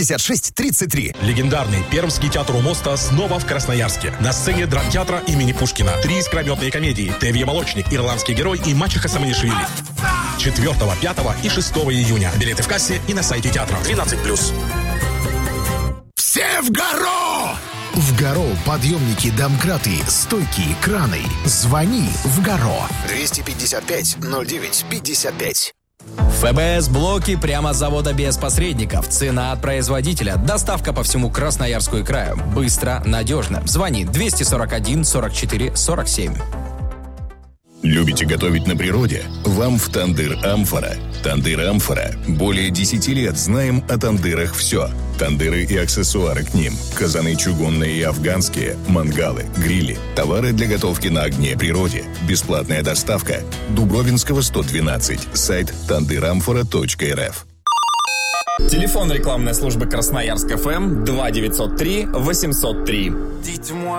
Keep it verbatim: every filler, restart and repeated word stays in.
пятьдесят шесть тридцать три. Легендарный Пермский театр у моста снова в Красноярске. На сцене драмтеатра имени Пушкина. Три искрометные комедии: «Тевье Молочник», «Ирландский герой» и «Мачеха Саманишвили». четвёртого, пятого и шестого июня. Билеты в кассе и на сайте театра. двенадцать плюс. Все в гору! В Горо подъемники, домкраты, стойки, краны. Звони в Горо. двести пятьдесят пять ноль девять пятьдесят пять. ФБС-блоки прямо с завода без посредников. Цена от производителя. Доставка по всему Красноярску и краю. Быстро, надежно. Звони двести сорок один сорок четыре сорок семь. Любите готовить на природе? Вам в «Тандыр Амфора». «Тандыр Амфора». Более десяти лет знаем о тандырах все. Тандыры и аксессуары к ним. Казаны чугунные и афганские, мангалы, грили. Товары для готовки на огне природе. Бесплатная доставка. Дубровинского, сто двенадцать. Сайт тандыр амфора точка эр эф. Телефон рекламной службы Красноярск ФМ два девятьсот три восемьсот три.